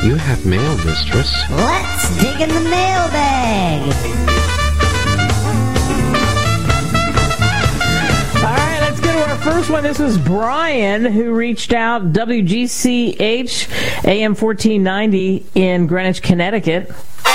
You have mail, mistress. Let's dig in the mailbag. All right, let's go to our first one. This was Brian who reached out, WGCH AM 1490 in Greenwich, Connecticut.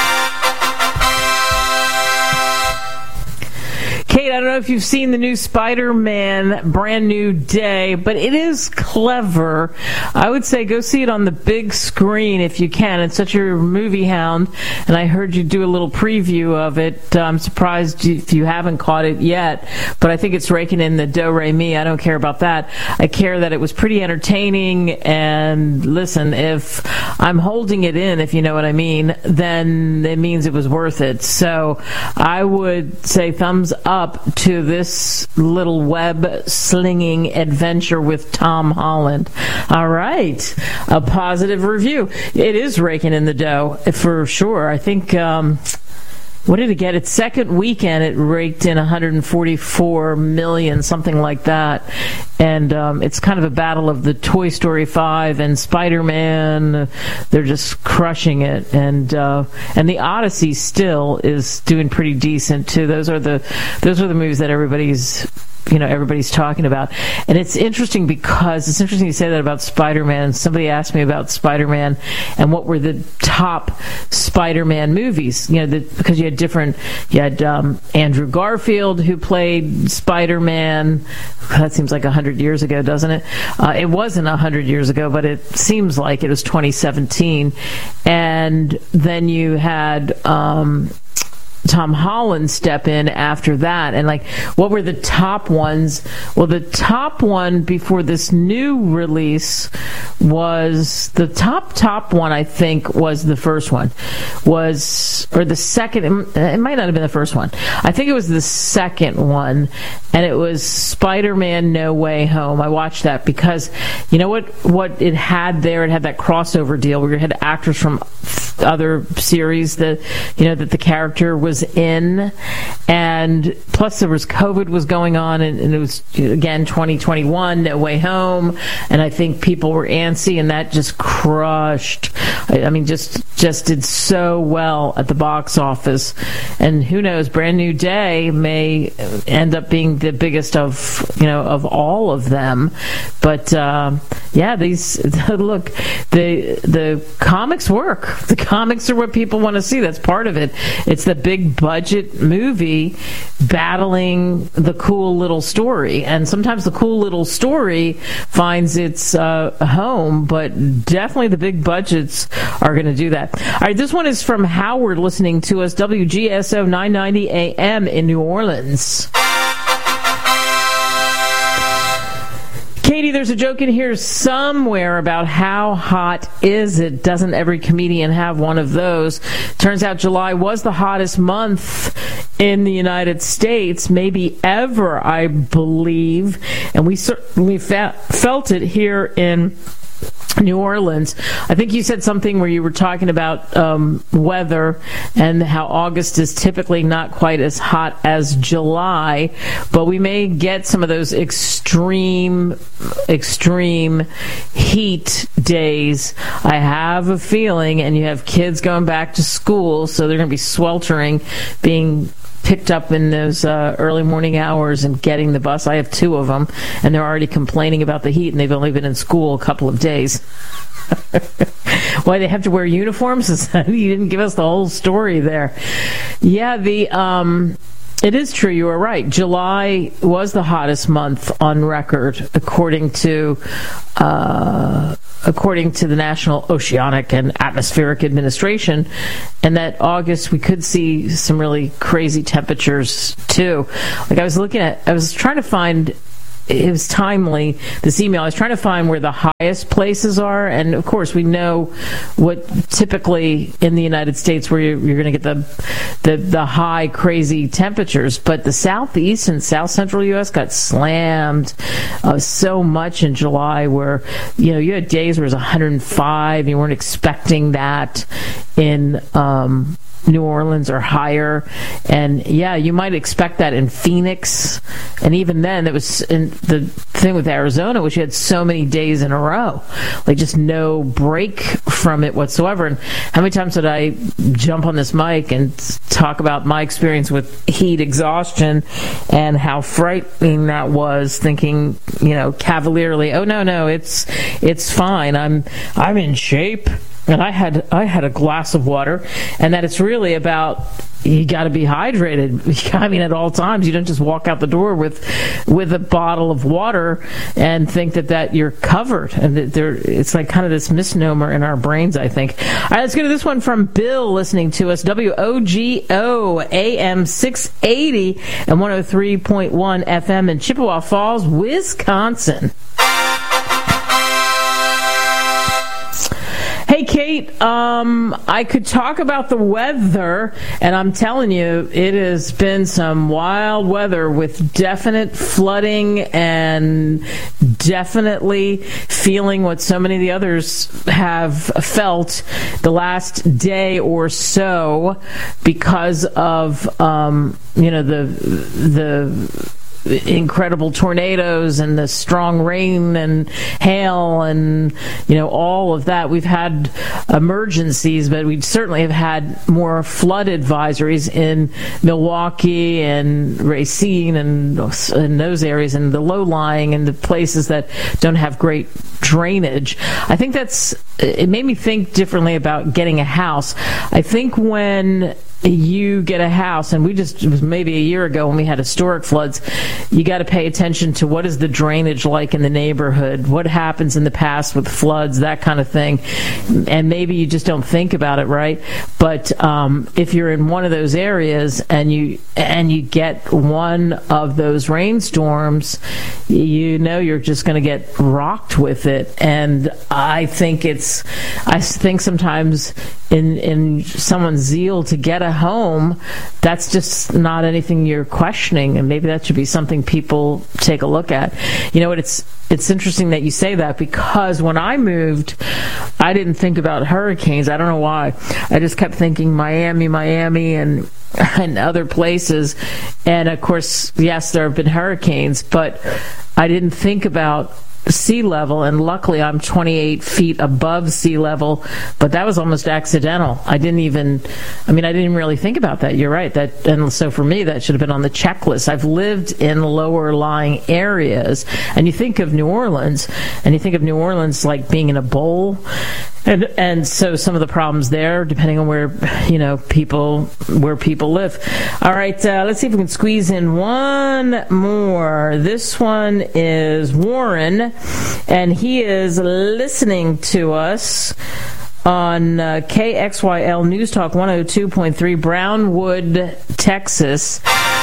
Kate, I don't know if you've seen the new Spider-Man Brand New Day, but it is clever. I would say go see it on the big screen if you can. It's such a movie hound, and I heard you do a little preview of it. I'm surprised if you haven't caught it yet, but I think it's raking in the do-re-mi. I don't care about that. I care that it was pretty entertaining, and listen, if I'm holding it in, if you know what I mean, then it means it was worth it. So I would say thumbs up to this little web slinging adventure with Tom Holland. All right, a positive review. It is raking in the dough for sure. I think what did it get? Its second weekend, it raked in 144 million, something like that. And it's kind of a battle of the Toy Story 5 and Spider-Man. They're just crushing it. And the Odyssey still is doing pretty decent too. Those are the movies that everybody's talking about. And it's interesting because it's interesting you say that about Spider-Man. Somebody asked me about Spider-Man and what were the top Spider-Man movies. Because you had Andrew Garfield who played Spider-Man. That seems like 100 years ago, doesn't it? It wasn't 100 years ago, but it seems like it was 2017. And then you had Tom Holland step in after that. And what were the top ones? Well, the top one before this new release was the top one, I think, was the first one. Or the second, it might not have been the first one. I think it was the second one, and it was Spider-Man No Way Home. I watched that because you know what it had there? It had that crossover deal where you had actors from other series that the character was in, and plus there was COVID was going on, and it was again 2021 No Way Home, and I think people were antsy, and that just crushed. I mean, just did so well at the box office, and who knows, Brand New Day may end up being the biggest of all of them. But these look, the comics work. The comics are what people want to see. That's part of it. It's the big budget movie battling the cool little story, and sometimes the cool little story finds its home, but definitely the big budgets are going to do that. All right, this one is from Howard listening to us, WGSO 990 AM in New Orleans. Katie, there's a joke in here somewhere about how hot is it? Doesn't every comedian have one of those? Turns out July was the hottest month in the United States, maybe ever, I believe. And we certainly felt it here in New Orleans. I think you said something where you were talking about weather and how August is typically not quite as hot as July, but we may get some of those extreme heat days. I have a feeling, and you have kids going back to school, so they're going to be sweltering, being picked up in those early morning hours and getting the bus. I have two of them, and they're already complaining about the heat, and they've only been in school a couple of days. Why, they have to wear uniforms? You didn't give us the whole story there. Yeah, it is true. You are right. July was the hottest month on record, according to the National Oceanic and Atmospheric Administration, and that August we could see some really crazy temperatures too. I was trying to find, it was timely, this email, I was trying to find where the highest places are, and of course we know what typically in the United States where you're going to get the high crazy temperatures, but the southeast and south central U.S. got slammed so much in July where you had days where it was 105, you weren't expecting that, in New Orleans are higher. And yeah, you might expect that in Phoenix. And even then, it was in the thing with Arizona, which you had so many days in a row, like just no break from it whatsoever. And how many times did I jump on this mic and talk about my experience with heat exhaustion and how frightening that was, thinking, cavalierly, oh no, it's fine. I'm in shape. And I had a glass of water, and that it's really about, you got to be hydrated. I mean, at all times, you don't just walk out the door with a bottle of water and think that you're covered. And it's like kind of this misnomer in our brains, I think. All right, let's go to this one from Bill, listening to us, WOGO AM 680 and 103.1 FM in Chippewa Falls, Wisconsin. Hey, Kate, I could talk about the weather, and I'm telling you, it has been some wild weather with definite flooding and definitely feeling what so many of the others have felt the last day or so because of, the incredible tornadoes and the strong rain and hail and all of that. We've had emergencies, but we certainly have had more flood advisories in Milwaukee and Racine and in those areas, and the low-lying and the places that don't have great drainage. I think it made me think differently about getting a house. I think when you get a house, and it was maybe a year ago when we had historic floods, you got to pay attention to what is the drainage like in the neighborhood, what happens in the past with floods, that kind of thing. And maybe you just don't think about it, right? But if you're in one of those areas and you get one of those rainstorms, you're just going to get rocked with it. And I think sometimes in someone's zeal to get a home, that's just not anything you're questioning, and maybe that should be something people take a look at. It's interesting that you say that, because when I moved, I didn't think about hurricanes. I don't know why. I just kept thinking Miami and other places, and of course, yes, there have been hurricanes, but I didn't think about sea level, and luckily I'm 28 feet above sea level, but that was almost accidental. I didn't even really think about that. You're right. And so for me, that should have been on the checklist. I've lived in lower lying areas, and you think of New Orleans like being in a bowl. And so some of the problems there, depending on where people live. All right, let's see if we can squeeze in one more. This one is Warren, and he is listening to us on KXYL News Talk 102.3, Brownwood, Texas.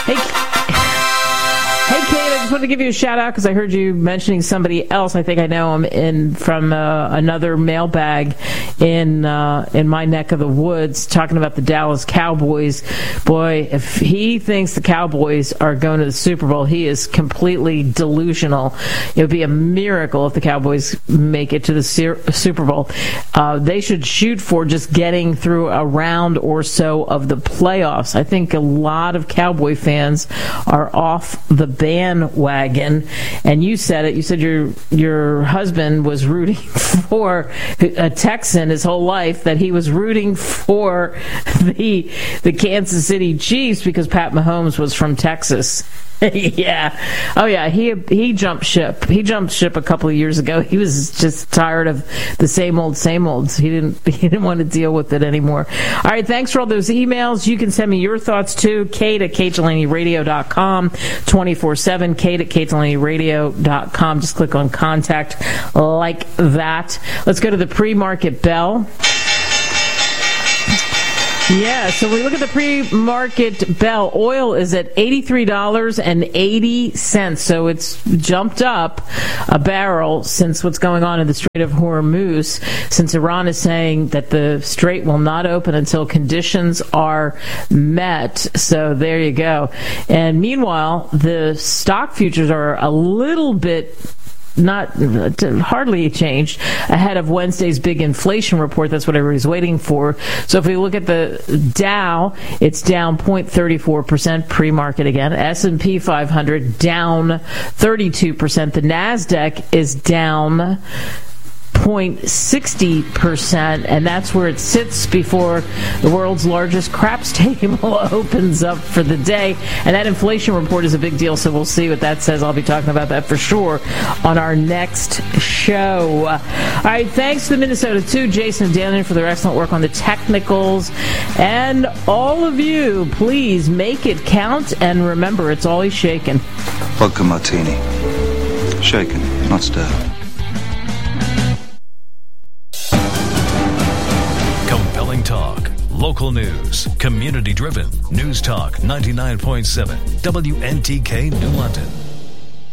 Hey, Kate, I just wanted to give you a shout out because I heard you mentioning somebody else. I think I know him from another mailbag in my neck of the woods, talking about the Dallas Cowboys. Boy, if he thinks the Cowboys are going to the Super Bowl, he is completely delusional. It would be a miracle if the Cowboys make it to the Super Bowl. They should shoot for just getting through a round or so of the playoffs. I think a lot of Cowboy fans are off the bandwagon, and you said it. You said your husband was rooting for a Texan his whole life, that he was rooting for the Kansas City Chiefs because Pat Mahomes was from Texas. Yeah. Oh, yeah. He jumped ship. He jumped ship a couple of years ago. He was just tired of the same old. He didn't want to deal with it anymore. All right. Thanks for all those emails. You can send me your thoughts too. Kate at KateDelaneyRadio.com, 24/7. Kate at KateDelaneyRadio.com. Just click on contact like that. Let's go to the pre-market bell. Yeah, so we look at the pre-market bell. Oil is at $83.80. So it's jumped up a barrel since what's going on in the Strait of Hormuz, since Iran is saying that the strait will not open until conditions are met. So there you go. And meanwhile, the stock futures are a little bit hardly changed ahead of Wednesday's big inflation report. That's what everybody's waiting for. So if we look at the Dow, it's down 0.34% pre-market again. S&P 500 down 32%. The NASDAQ is down 0.60%, and that's where it sits before the world's largest craps table opens up for the day. And that inflation report is a big deal, so we'll see what that says. I'll be talking about that for sure on our next show. All right, thanks to the Minnesota 2, Jason and Daniel, for their excellent work on the technicals. And all of you, please make it count, and remember, it's always shaken. Vodka martini. Shaken, not stirred. Talk, local news, community-driven. News Talk 99.7, WNTK New London.